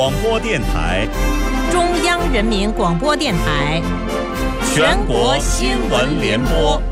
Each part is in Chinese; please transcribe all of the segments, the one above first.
广播电台， 中央人民广播电台， 全国新闻联播。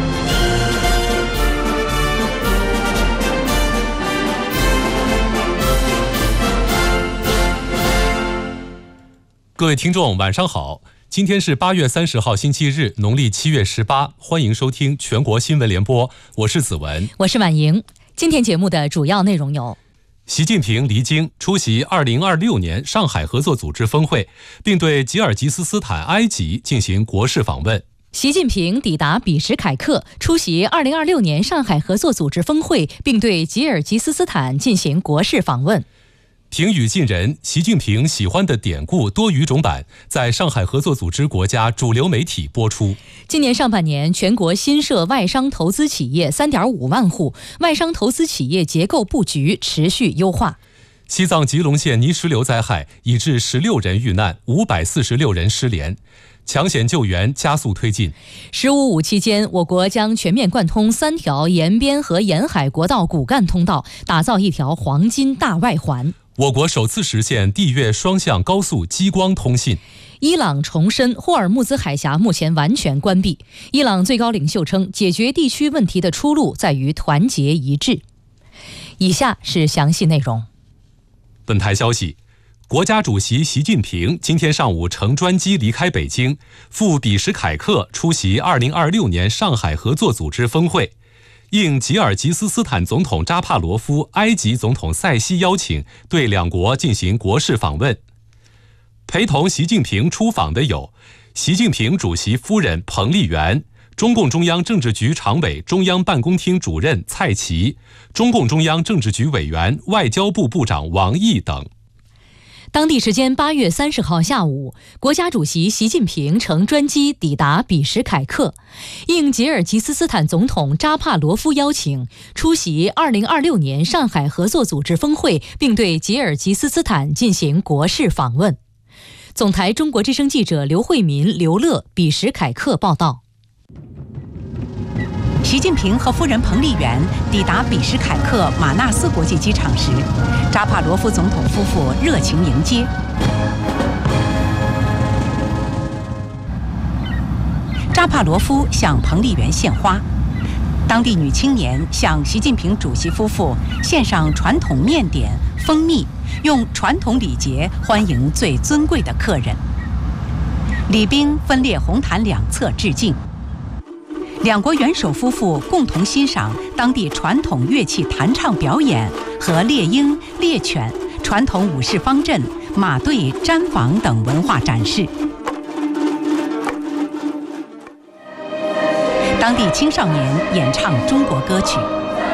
各位听众，晚上好！今天是8月30号，星期日，农历7月18，欢迎收听全国新闻联播，我是子文， 我是婉莹。今天节目的主要内容有： 习近平离京出席2026年上海合作组织峰会，并对吉尔吉斯斯坦、埃及进行国事访问。 习近平抵达比什凯克，出席2026年上海合作组织峰会，并对吉尔吉斯斯坦进行国事访问。 平语近人，习近平喜欢的典故多语种版在上海合作组织国家主流媒体播出。 今年上半年，全国新设外商投资企业3.5万户，外商投资企业结构布局持续优化。 西藏吉隆县泥石流灾害已致16人遇难，546人失联，抢险救援加速推进。 “15+5”期间，我国将全面贯通3条沿边和沿海国道骨干通道，打造一条黄金大外环。 我国首次实现地越双向高速激光通信。 伊朗重申霍尔木兹海峡目前完全关闭。伊朗最高领袖称，解决地区问题的出路在于团结一致。以下是详细内容。 本台消息，国家主席习近平今天上午乘专机离开北京，赴比什凯克出席2026年上海合作组织峰会。应吉尔吉斯斯坦总统扎帕罗夫、埃及总统塞西邀请，对两国进行国事访问。陪同习近平出访的有习近平主席夫人彭丽媛、中共中央政治局常委、中央办公厅主任蔡奇、中共中央政治局委员、外交部部长王毅等。 当地时间8月30号下午，国家主席习近平乘专机抵达比什凯克，应吉尔吉斯斯坦总统扎帕罗夫邀请，出席2026年上海合作组织峰会，并对吉尔吉斯斯坦进行国事访问。总台中国之声记者刘慧民、刘乐比什凯克报道。 习近平和夫人彭丽媛抵达比什凯克马纳斯国际机场时，扎帕罗夫总统夫妇热情迎接。扎帕罗夫向彭丽媛献花，当地女青年向习近平主席夫妇献上传统面点、蜂蜜，用传统礼节欢迎最尊贵的客人。礼宾分列红毯两侧致敬。两国元首夫妇共同欣赏当地传统乐器弹唱表演和猎鹰、猎犬、传统武士方阵、马队、毡房等文化展示。当地青少年演唱中国歌曲。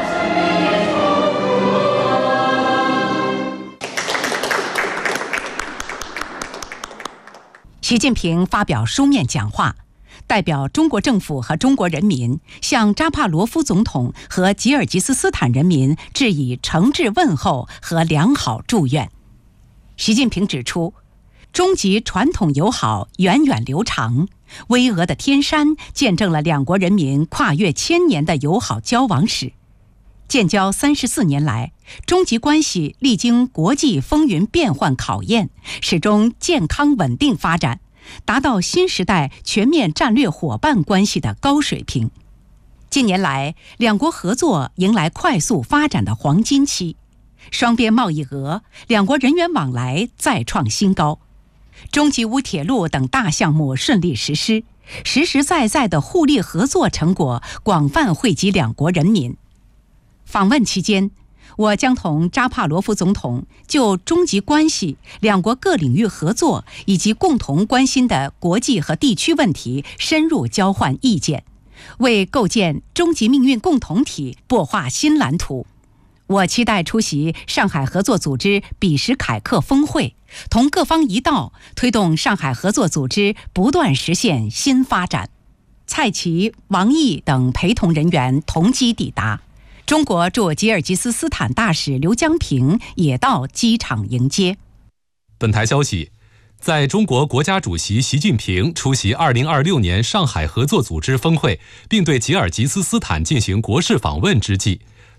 习近平发表书面讲话，代表中国政府和中国人民向扎帕罗夫总统和吉尔吉斯斯坦人民致以诚挚问候和良好祝愿。习近平指出，中吉传统友好源远流长，巍峨的天山见证了两国人民跨越1000年的友好交往史。建交34年来，中吉关系历经国际风云变幻考验，始终健康稳定发展，达到新时代全面战略伙伴关系的高水平。近年来，两国合作迎来快速发展的黄金期，双边贸易额、两国人员往来再创新高，中吉乌铁路等大项目顺利实施，实实在在的互利合作成果广泛惠及两国人民。访问期间，我将同扎帕罗夫总统就中吉关系、两国各领域合作以及共同关心的国际和地区问题深入交换意见，为构建中吉命运共同体擘画新蓝图。我期待出席上海合作组织比什凯克峰会，同各方一道推动上海合作组织不断实现新发展。蔡奇、王毅等陪同人员同机抵达。中国驻吉尔吉斯斯坦大使刘江平也到机场迎接。 本台消息，在中国国家主席习近平出席2026年上海合作组织峰会，并对吉尔吉斯斯坦进行国事访问之际，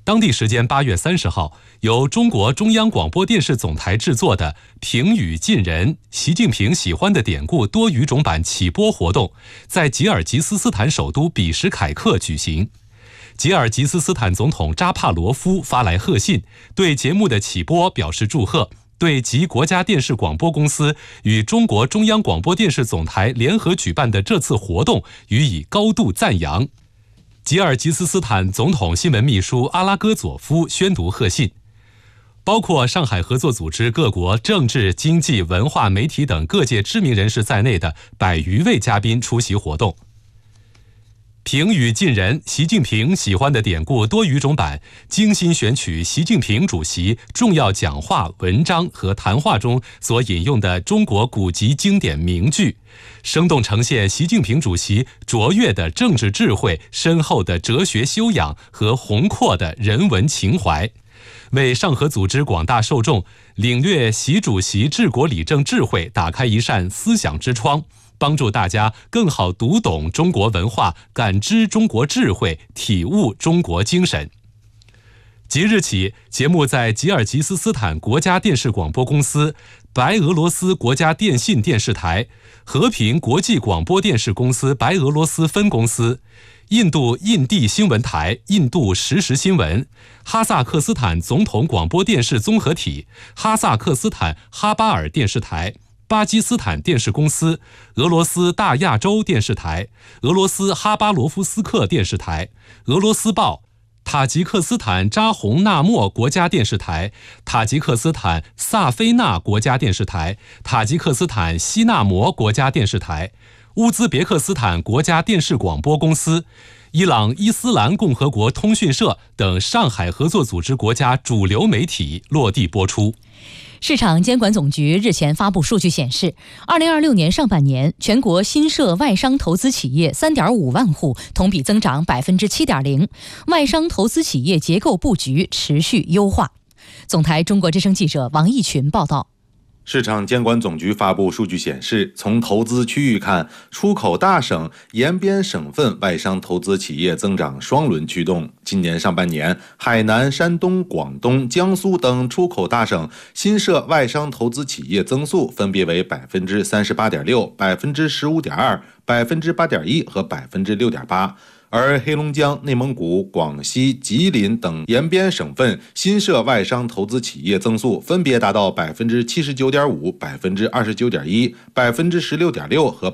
当地时间8月30号，由中国中央广播电视总台制作的评语近人习近平喜欢的典故多语种版启播活动在吉尔吉斯斯坦首都比什凯克举行。吉尔吉斯斯坦总统扎帕罗夫发来贺信，对节目的启播表示祝贺，对吉国家电视广播公司与中国中央广播电视总台联合举办的这次活动予以高度赞扬。吉尔吉斯斯坦总统新闻秘书阿拉戈佐夫宣读贺信，包括上海合作组织各国政治、经济、文化、媒体等各界知名人士在内的100余位嘉宾出席活动。评语近人习近平喜欢的典故多语种版精心选取习近平主席重要讲话、文章和谈话中所引用的中国古籍经典名句，生动呈现习近平主席卓越的政治智慧、深厚的哲学修养和宏阔的人文情怀，为上合组织广大受众领略习主席治国理政智慧打开一扇思想之窗，帮助大家更好读懂中国文化，感知中国智慧，体悟中国精神。即日起，节目在吉尔吉斯斯坦国家电视广播公司、白俄罗斯国家电信电视台、和平国际广播电视公司白俄罗斯分公司、印度印地新闻台、印度实时新闻、哈萨克斯坦总统广播电视综合体、哈萨克斯坦哈巴尔电视台、巴基斯坦电视公司、俄罗斯大亚洲电视台、俄罗斯哈巴罗夫斯克电视台、俄罗斯报、塔吉克斯坦扎洪纳莫国家电视台、塔吉克斯坦萨菲纳国家电视台、塔吉克斯坦西纳摩国家电视台、乌兹别克斯坦国家电视广播公司、伊朗伊斯兰共和国通讯社等上海合作组织国家主流媒体落地播出。 市场监管总局日前发布数据显示，2026年上半年全国新设外商投资企业3.5万户，同比增长7.0%，外商投资企业结构布局持续优化。总台中国之声记者王义群报道。 市场监管总局发布数据显示，从投资区域看，出口大省、沿边省份外商投资企业增长双轮驱动。今年上半年，海南、山东、广东、江苏等出口大省新设外商投资企业增速分别为38.6%、15.2%、8.1%和6.8%。而黑龙江、内蒙古、广西、吉林等沿边省份新设外商投资企业增速分别达到79.5%、29.1%、16.6%和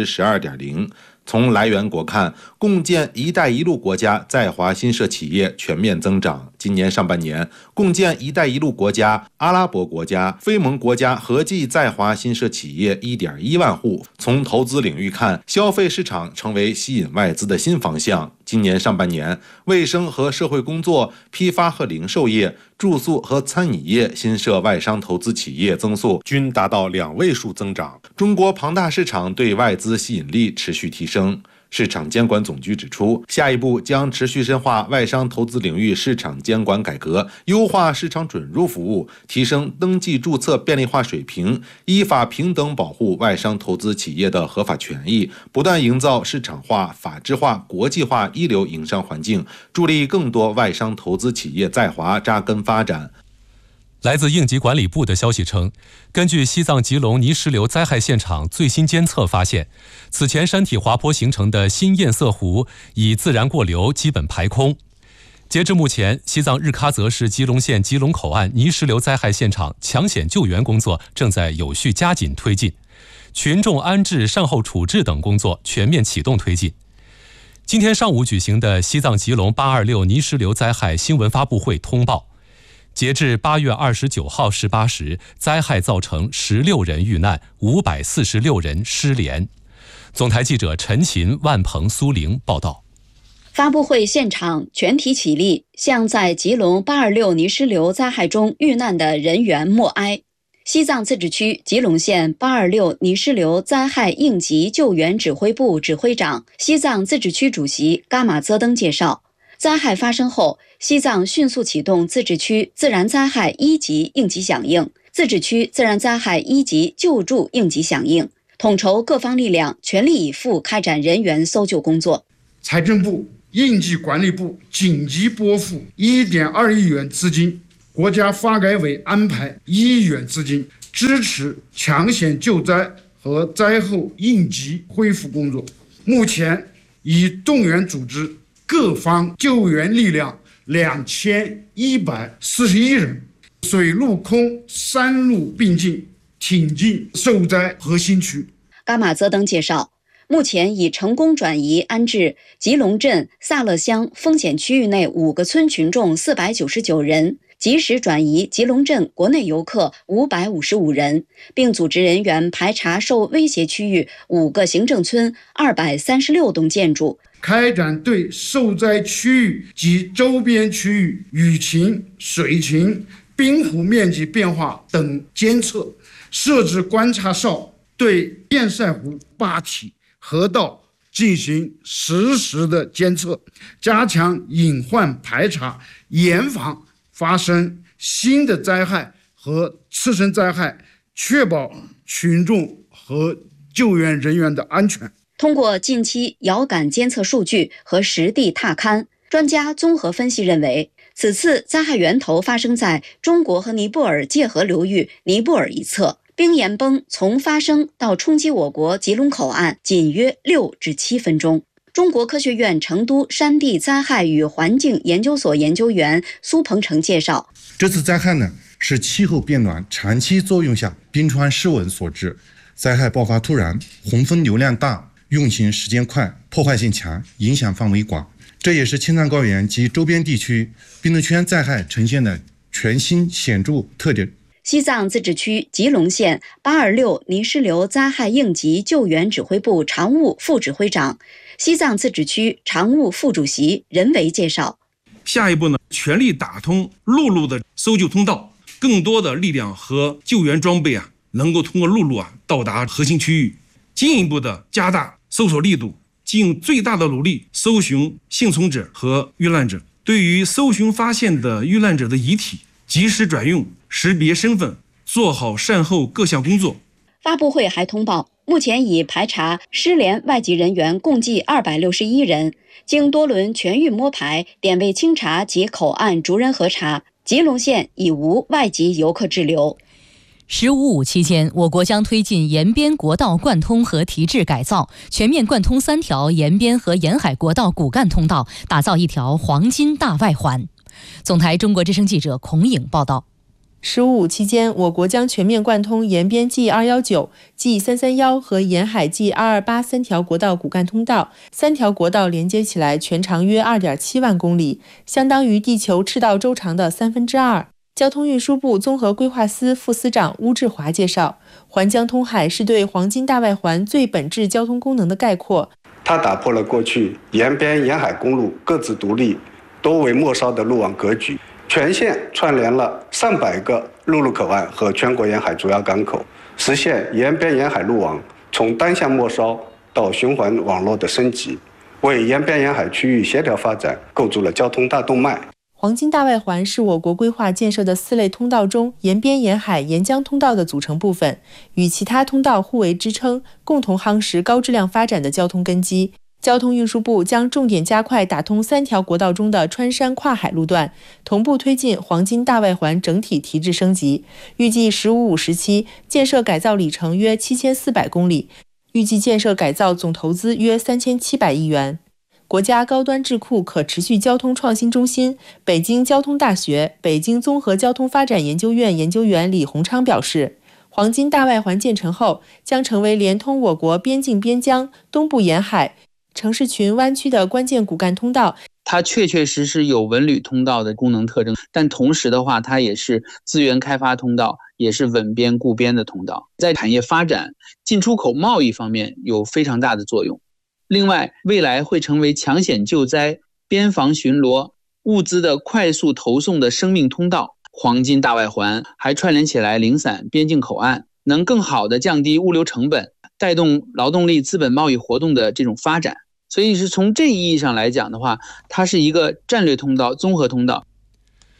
12.0%。从来源国看，共建“一带一路”国家在华新设企业全面增长。今年上半年，共建“一带一路”国家、阿拉伯国家、非盟国家合计在华新设企业1.1万户。从投资领域看，消费市场成为吸引外资的新方向。今年上半年，卫生和社会工作、批发和零售业、住宿和餐饮业新设外商投资企业增速均达到2位数增长。中国庞大市场对外资吸引力持续提升。市场监管总局指出，下一步将持续深化外商投资领域市场监管改革，优化市场准入服务，提升登记注册便利化水平，依法平等保护外商投资企业的合法权益，不断营造市场化、法治化、国际化一流营商环境，助力更多外商投资企业在华扎根发展。 来自应急管理部的消息称，根据西藏吉隆泥石流灾害现场最新监测发现，此前山体滑坡形成的新堰塞湖已自然过流，基本排空。截至目前，西藏日喀则市吉隆县吉隆口岸泥石流灾害现场抢险救援工作正在有序加紧推进，群众安置、善后处置等工作全面启动推进。今天上午举行的西藏吉隆826泥石流灾害新闻发布会通报，截至8月29号18时，灾害造成16人遇难，546人失联。总台记者陈琴、万鹏、苏玲报道。 发布会现场全体起立，向在吉隆826泥石流灾害中遇难的人员默哀。西藏自治区吉隆县826泥石流灾害应急救援指挥部指挥长、西藏自治区主席噶玛泽登介绍，灾害发生后，西藏迅速启动自治区自然灾害1级应急响应、自治区自然灾害1级救助应急响应，统筹各方力量，全力以赴开展人员搜救工作。 财政部应急管理部紧急拨付1.2亿元资金，国家发改委安排1亿元资金，支持抢险救灾和灾后应急恢复工作。目前已动员组织各方救援力量2141人，水陆空3路并进，挺进受灾核心区。 噶玛泽等介绍，目前已成功转移安置吉隆镇萨勒乡风险区域内5个村群众499人，及时转移吉隆镇国内游客555人，并组织人员排查受威胁区域5个行政村236栋建筑， 开展对受灾区域及周边区域雨情、水情、冰湖面积变化等监测，设置观察哨，对堰塞湖坝体、河道进行实时的监测，加强隐患排查，严防发生新的灾害和次生灾害，确保群众和救援人员的安全。 通过近期遥感监测数据和实地踏勘，专家综合分析认为，此次灾害源头发生在中国和尼泊尔界河流域尼泊尔一侧，冰岩崩从发生到冲击我国吉隆口岸仅约6至7分钟。中国科学院成都山地灾害与环境研究所研究员苏鹏程介绍， 这次灾害呢是气候变暖长期作用下冰川失稳所致，灾害爆发突然，洪峰流量大，运行时间快，破坏性强，影响范围广。这也是青藏高原及周边地区冰冻圈灾害呈现的全新显著特点。 西藏自治区吉隆县826泥石流灾害应急救援指挥部常务副指挥长、西藏自治区常务副主席任维介绍， 下一步呢，全力打通陆路的搜救通道，更多的力量和救援装备能够通过陆路到达核心区域，进一步的加大搜索力度，尽最大的努力搜寻幸存者和遇难者。对于搜寻发现的遇难者的遗体，及时转运、识别身份，做好善后各项工作。 发布会还通报，目前已排查失联外籍人员共计261人，经多轮全域摸排、点位清查及口岸逐人核查，吉隆县已无外籍游客滞留。 “15·5”期间，我国将推进沿边国道贯通和提质改造，全面贯通3条沿边和沿海国道骨干通道，打造一条黄金大外环。总台中国之声记者孔颖报道。 “15·5”期间，我国将全面贯通沿边 G219、G331 和沿海 G228 3条国道骨干通道，3条国道连接起来全长约2.7万公里，相当于地球赤道周长的2/3。交通运输部综合规划司副司长邬志华介绍，环江通海是对黄金大外环最本质交通功能的概括。 它打破了过去沿边沿海公路各自独立、多为末梢的路网格局，全线串联了上百个陆路口岸和全国沿海主要港口，实现沿边沿海路网从单向末梢到循环网络的升级，为沿边沿海区域协调发展构筑了交通大动脉。 黄金大外环是我国规划建设的4类通道中沿边沿海沿江通道的组成部分，与其他通道互为支撑，共同夯实高质量发展的交通根基。交通运输部将重点加快打通3条国道中的穿山跨海路段，同步推进黄金大外环整体提质升级。预计“15·5”时期建设改造里程约7400公里，预计建设改造总投资约3700亿元。国家高端智库可持续交通创新中心、北京交通大学、北京综合交通发展研究院研究员李洪昌表示，黄金大外环建成后，将成为连通我国边境边疆、东部沿海、城市群湾区的关键骨干通道。 它确实有文旅通道的功能特征，但同时的话，它也是资源开发通道，也是稳边固边的通道，在产业发展、进出口贸易方面有非常大的作用。另外，未来会成为抢险救灾、边防巡逻、物资的快速投送的生命通道。黄金大外环还串联起来零散边境口岸，能更好地降低物流成本，带动劳动力资本贸易活动的这种发展。所以是从这一意义上来讲的话，它是一个战略通道、综合通道。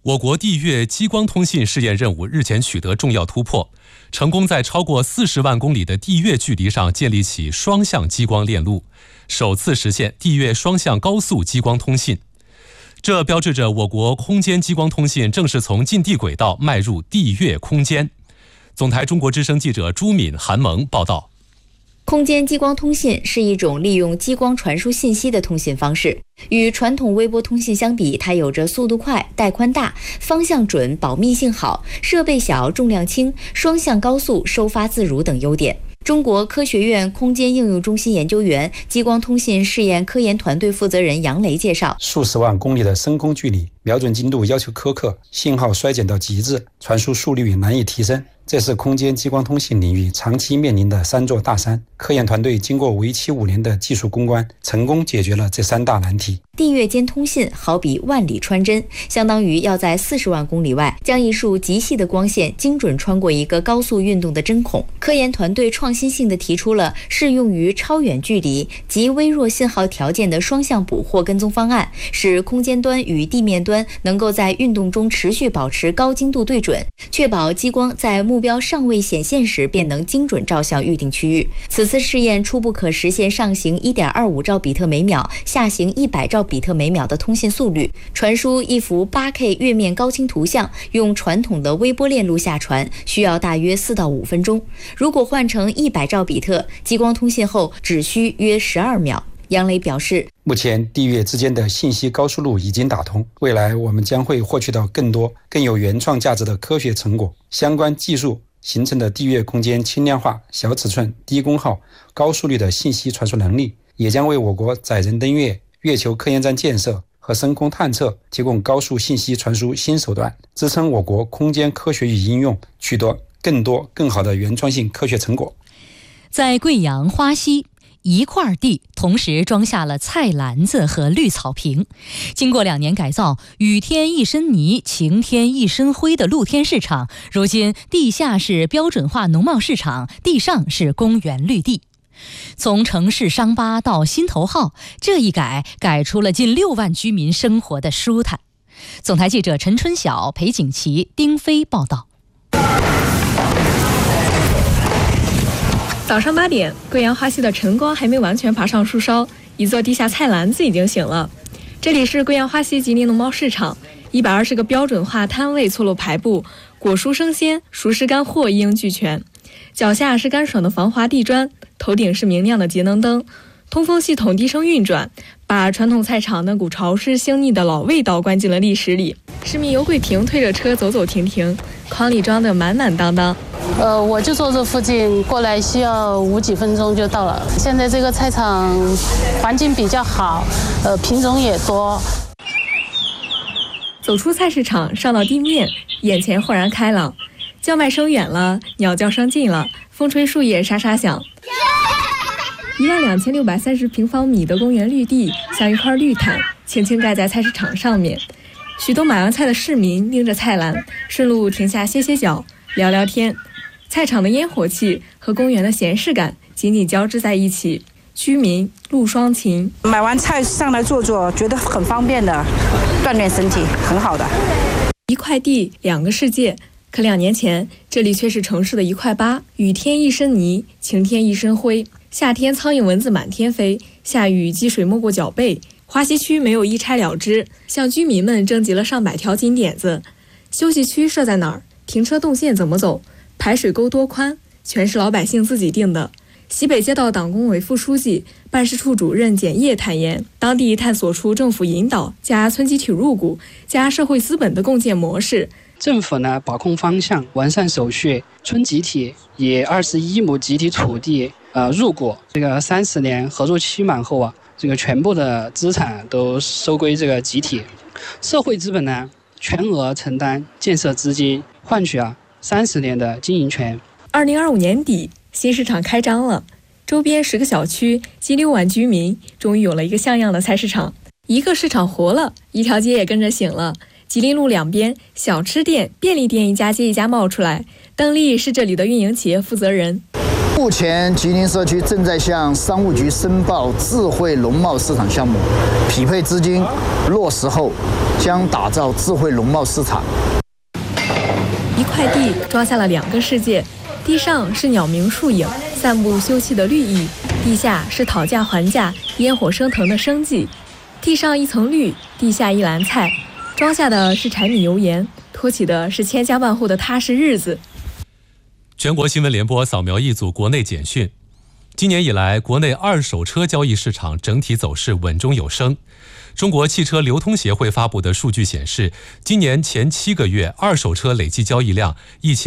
我国地月激光通信试验任务日前取得重要突破，成功在超过40万公里的地月距离上建立起双向激光链路，首次实现地月双向高速激光通信。这标志着我国空间激光通信正式从近地轨道迈入地月空间。总台中国之声记者朱敏、韩萌报道。 空间激光通信是一种利用激光传输信息的通信方式。与传统微波通信相比，它有着速度快、带宽大、方向准、保密性好、设备小、重量轻、双向高速、收发自如等优点。中国科学院空间应用中心研究员、激光通信试验科研团队负责人杨雷介绍， 数十万公里的升空距离，瞄准精度要求苛刻，信号衰减到极致，传输速率也难以提升。这是空间激光通信领域长期面临的3座大山。科研团队经过为期5年的技术攻关，成功解决了这3大难题。 地月间通信好比万里穿针，相当于要在40万公里外将一束极细的光线精准穿过一个高速运动的针孔。科研团队创新性地提出了适用于超远距离及微弱信号条件的双向捕获跟踪方案，使空间端与地面端能够在运动中持续保持高精度对准，确保激光在目标尚未显现时便能精准照向预定区域。此次试验初步可实现上行 1.25 兆比特每秒，下行100兆比特每秒的通信速率，传输一幅 8K 月面高清图像，用传统的微波链路下传需要大约4到5分钟。如果换成100兆比特，激光通信后只需约12秒。杨雷表示， 目前地月之间的信息高速路已经打通，未来我们将会获取到更多更有原创价值的科学成果。相关技术形成的地月空间轻量化、小尺寸、低功耗、高速率的信息传输能力，也将为我国载人登月、月球科研站建设和深空探测提供高速信息传输新手段，支撑我国空间科学与应用取得更多更好的原创性科学成果。 在贵阳花溪，一块地同时装下了菜篮子和绿草坪。经过2年改造，雨天一身泥，晴天一身灰的露天市场，如今地下是标准化农贸市场，地上是公园绿地。从城市伤疤到心头好，这一改出了近6万居民生活的舒坦。总台记者陈春晓、裴景琦、丁飞报道。 早上8点，贵阳花溪的晨光还没完全爬上树梢，一座地下菜篮子已经醒了。这里是贵阳花溪吉林农贸市场，120个标准化摊位错落排布，果蔬生鲜、熟食干货一应俱全。脚下是干爽的防滑地砖，头顶是明亮的节能灯，通风系统低声运转，把传统菜场那股潮湿腥腻的老味道灌进了历史里。市民尤桂婷推着车走走停停，筐里装得满满当当。 我就住这附近，过来需要5几分钟就到了。现在这个菜场环境比较好，品种也多。 走出菜市场，上到地面，眼前豁然开朗，叫卖声远了，鸟叫声近了，风吹树叶沙沙响。12630平方米的公园绿地像一块绿毯，轻轻盖在菜市场上面。许多买完菜的市民拎着菜篮，顺路停下歇歇脚，聊聊天。菜场的烟火气和公园的闲适感紧紧交织在一起，居民路双情。 买完菜上来坐坐，觉得很方便的，锻炼身体，很好的。 一块地2个世界，可2年前这里却是城市的1块8，雨天一身泥，晴天一身灰，夏天苍蝇蚊子满天飞，下雨积水没过脚背。花溪区没有一拆了之，向居民们征集了上百条金点子。休息区设在哪儿？停车动线怎么走？排水沟多宽？全是老百姓自己定的。西北街道党工委副书记、办事处主任简业坦言，当地探索出政府引导加村集体入股加社会资本的共建模式。 政府呢把控方向，完善手续，村集体以21亩集体土地入股，这个30年合作期满后啊，这个全部的资产都收归这个集体。社会资本呢全额承担建设资金，换取30年的经营权。 2025年底，新市场开张了，周边10个小区近6万居民终于有了一个像样的菜市场。一个市场活了，一条街也跟着醒了。吉林路两边，小吃店、便利店一家接一家冒出来。邓丽是这里的运营企业负责人。 目前吉林社区正在向商务局申报智慧农贸市场项目，匹配资金落实后，将打造智慧农贸市场。 一块地装下了2个世界，地上是鸟鸣树影、散步休憩的绿意，地下是讨价还价、烟火升腾的生计。地上一层绿，地下一篮菜，装下的是柴米油盐，托起的是千家万户的踏实日子。 全国新闻联播扫描一组国内简讯。今年以来，国内二手车交易市场整体走势稳中有升。中国汽车流通协会发布的数据显示，今年前7个月二手车累计交易量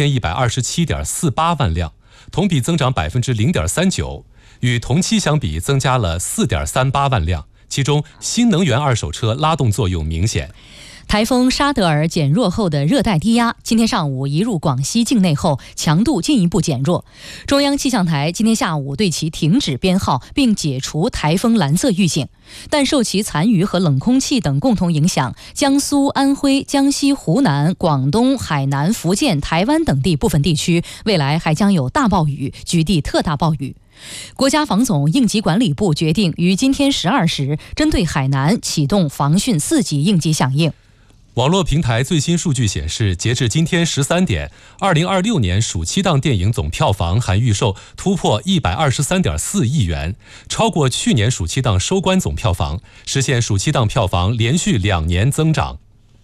1127.48万辆，同比增长0.39%，与同期相比增加了4.38万辆。其中，新能源二手车拉动作用明显。 台风沙德尔减弱后的热带低压，今天上午移入广西境内后，强度进一步减弱。中央气象台今天下午对其停止编号，并解除台风蓝色预警。但受其残余和冷空气等共同影响，江苏、安徽、江西、湖南、广东、海南、福建、台湾等地部分地区未来还将有大暴雨，局地特大暴雨。国家防总应急管理部决定于今天12时针对海南启动防汛4级应急响应。 网络平台最新数据显示，截至今天13点，2026年暑期档电影总票房含预售突破123.4亿元，超过去年暑期档收官总票房，实现暑期档票房连续2年增长。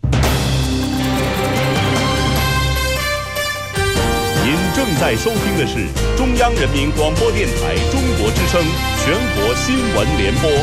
您正在收听的是中央人民广播电台中国之声全国新闻联播。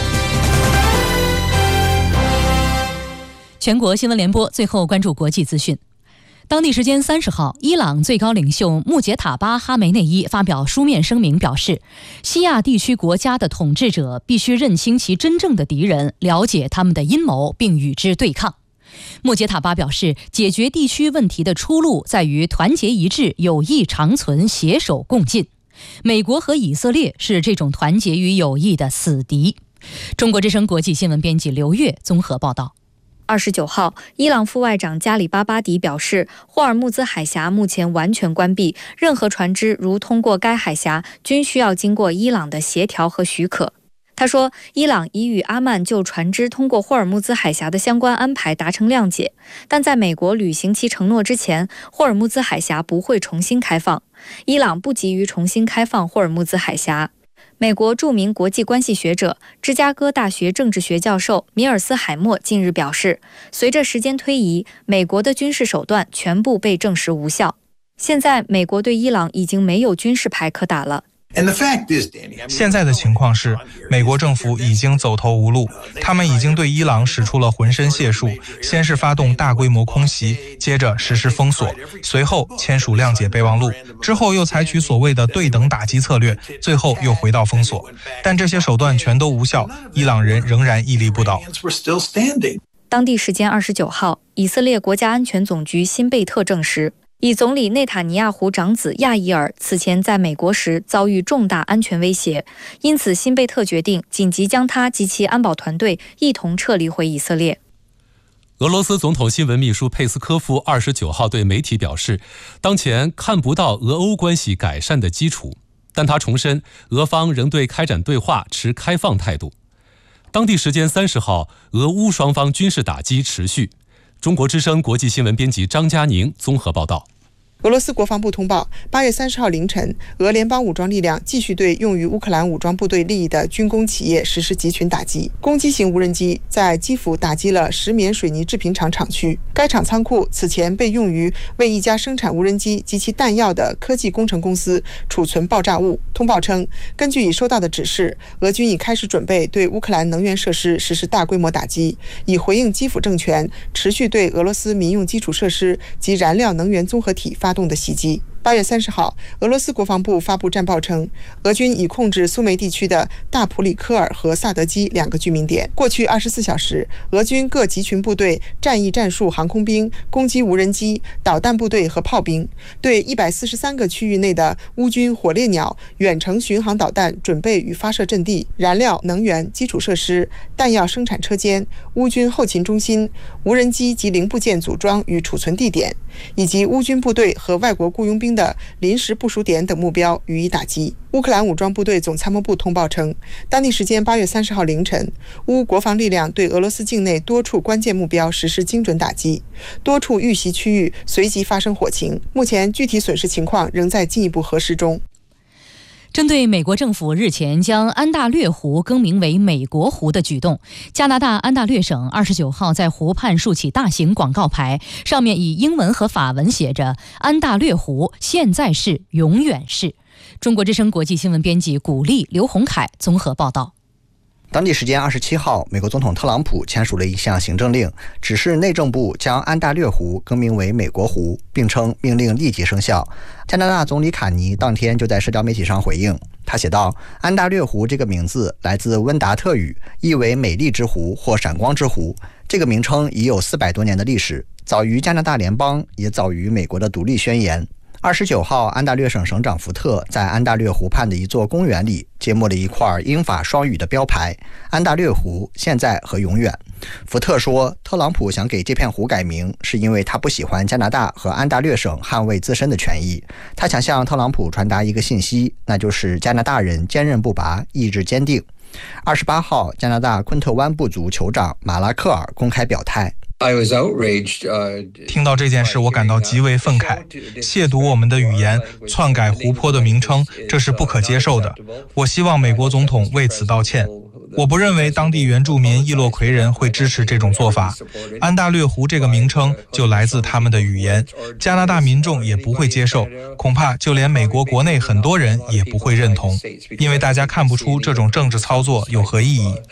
全国新闻联播最后关注国际资讯。当地时间30号，伊朗最高领袖穆杰塔巴·哈梅内伊发表书面声明，表示西亚地区国家的统治者必须认清其真正的敌人，了解他们的阴谋，并与之对抗。穆杰塔巴表示，解决地区问题的出路在于团结一致、友谊长存、携手共进。美国和以色列是这种团结与友谊的死敌。中国之声国际新闻编辑刘越综合报道。 29号，伊朗副外长加里巴巴迪表示，霍尔木兹海峡目前完全关闭，任何船只如通过该海峡，均需要经过伊朗的协调和许可。他说，伊朗已与阿曼就船只通过霍尔木兹海峡的相关安排达成谅解，但在美国履行其承诺之前，霍尔木兹海峡不会重新开放。伊朗不急于重新开放霍尔木兹海峡。美国著名国际关系学者、芝加哥大学政治学教授米尔斯海默近日表示，随着时间推移，美国的军事手段全部被证实无效。现在，美国对伊朗已经没有军事牌可打了。 现在的情况是，美国政府已经走投无路，他们已经对伊朗使出了浑身解数，先是发动大规模空袭，接着实施封锁，随后签署谅解备忘录，之后又采取所谓的对等打击策略，最后又回到封锁。但这些手段全都无效，伊朗人仍然屹立不倒。 当地时间29号，以色列国家安全总局辛贝特证实，以总理内塔尼亚胡长子亚伊尔此前在美国时遭遇重大安全威胁，因此辛贝特决定紧急将他及其安保团队一同撤离回以色列。 俄罗斯总统新闻秘书佩斯科夫29号对媒体表示，当前看不到俄欧关系改善的基础，但他重申俄方仍对开展对话持开放态度。当地时间30号，俄乌双方军事打击持续。中国之声国际新闻编辑张佳宁综合报道。 俄罗斯国防部通报，8月30号凌晨，俄联邦武装力量继续对用于乌克兰武装部队利益的军工企业实施集群打击。攻击型无人机在基辅打击了石棉水泥制品厂厂区，该厂仓库此前被用于为一家生产无人机及其弹药的科技工程公司储存爆炸物。通报称，根据已收到的指示，俄军已开始准备对乌克兰能源设施实施大规模打击，以回应基辅政权持续对俄罗斯民用基础设施及燃料能源综合体发动的袭击。8月30号，俄罗斯国防部发布战报称，俄军已控制苏梅地区的大普里科尔和萨德基2个居民点。过去24小时，俄军各集群部队、战役战术航空兵、攻击无人机、导弹部队和炮兵，对143个区域内的乌军火烈鸟远程巡航导弹准备与发射阵地、燃料、能源、基础设施、弹药生产车间、乌军后勤中心、无人机及零部件组装与储存地点，以及乌军部队和外国雇佣兵兵的临时部署点等目标予以打击。乌克兰武装部队总参谋部通报称，当地时间8月30号凌晨，乌国防力量对俄罗斯境内多处关键目标实施精准打击，多处遇袭区域随即发生火情。目前具体损失情况仍在进一步核实中。 针对美国政府日前将安大略湖更名为美国湖的举动，加拿大安大略省29号在湖畔竖起大型广告牌，上面以英文和法文写着“安大略湖现在是，永远是”。中国之声国际新闻编辑古丽、刘洪凯综合报道。 当地时间27号，美国总统特朗普签署了一项行政令，指示内政部将安大略湖更名为美国湖，并称命令立即生效。加拿大总理卡尼当天就在社交媒体上回应，他写道：“安大略湖这个名字来自温达特语，意为美丽之湖或闪光之湖。这个名称已有400多年的历史，早于加拿大联邦，也早于美国的独立宣言。”29号，安大略省省长福特在安大略湖畔的一座公园里揭幕了一块英法双语的标牌：“安大略湖现在和永远。”福特说，特朗普想给这片湖改名，是因为他不喜欢加拿大和安大略省捍卫自身的权益。他想向特朗普传达一个信息，那就是加拿大人坚韧不拔，意志坚定。28号，加拿大昆特湾部族酋长马拉克尔公开表态。 听到这件事，我感到极为愤慨。亵渎我们的语言，篡改湖泊的名称，这是不可接受的。我希望美国总统为此道歉。我不认为当地原住民伊洛魁人会支持这种做法。安大略湖这个名称就来自他们的语言，加拿大民众也不会接受，恐怕就连美国国内很多人也不会认同，因为大家看不出这种政治操作有何意义。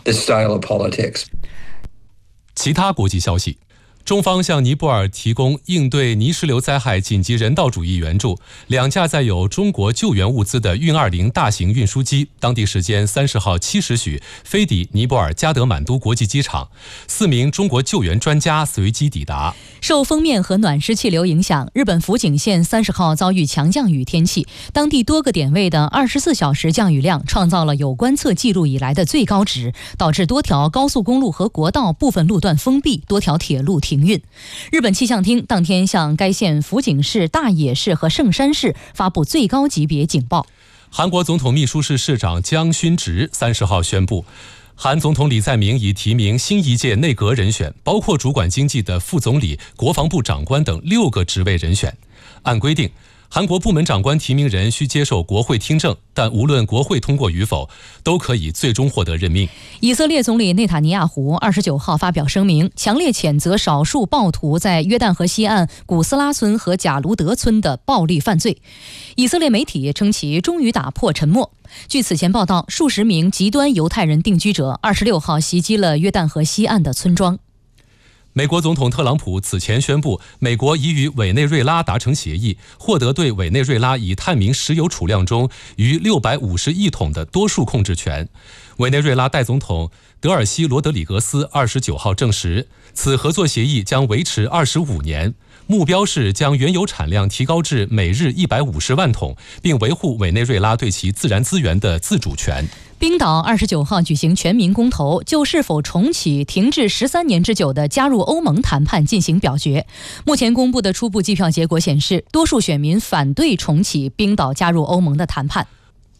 其他国际消息，中方向尼泊尔提供应对泥石流灾害紧急人道主义援助，2架载有中国救援物资的运20大型运输机，当地时间30号7时许飞抵尼泊尔加德满都国际机场，4名中国救援专家随机抵达。 受锋面和暖湿气流影响，日本福井县30号遭遇强降雨天气，当地多个点位的24小时降雨量创造了有观测记录以来的最高值，导致多条高速公路和国道部分路段封闭，多条铁路停运。日本气象厅当天向该县福井市、大野市和圣山市发布最高级别警报。 韩国总统秘书室市长姜勋植30号宣布，韩总统李在明已提名新一届内阁人选，包括主管经济的副总理、国防部长官等6个职位人选。按规定，韩国部门长官提名人需接受国会听证，但无论国会通过与否，都可以最终获得任命。 以色列总理内塔尼亚胡29号发表声明，强烈谴责少数暴徒在约旦河西岸古斯拉村和贾卢德村的暴力犯罪。以色列媒体称其终于打破沉默。据此前报道，数十名极端犹太人定居者26号袭击了约旦河西岸的村庄。 美国总统特朗普此前宣布，美国已与委内瑞拉达成协议，获得对委内瑞拉已探明石油储量中逾650亿桶的多数控制权。委内瑞拉代总统德尔西罗德里格斯29号证实，此合作协议将维持25年，目标是将原油产量提高至每日150万桶，并维护委内瑞拉对其自然资源的自主权。 冰岛29号举行全民公投，就是否重启停滞13年之久的加入欧盟谈判进行表决。目前公布的初步计票结果显示，多数选民反对重启冰岛加入欧盟的谈判。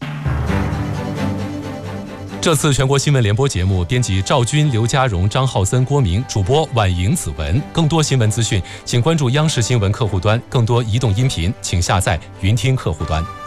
这次全国新闻联播节目，编辑赵军、刘家荣、张浩森、郭明，主播婉莹、子文。更多新闻资讯，请关注央视新闻客户端；更多移动音频，请下载云听客户端。